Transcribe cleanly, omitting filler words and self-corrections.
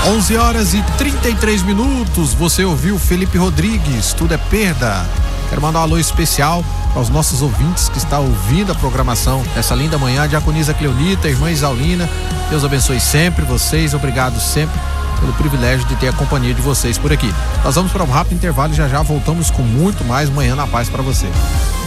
11h33. Você ouviu Felipe Rodrigues, Tudo é Perda. Quero mandar um alô especial para os nossos ouvintes que estão ouvindo a programação dessa linda manhã. Diaconisa Cleonita, irmã Isaulina, Deus abençoe sempre vocês. Obrigado sempre pelo privilégio de ter a companhia de vocês por aqui. Nós vamos para um rápido intervalo e já voltamos com muito mais Manhã na Paz para você.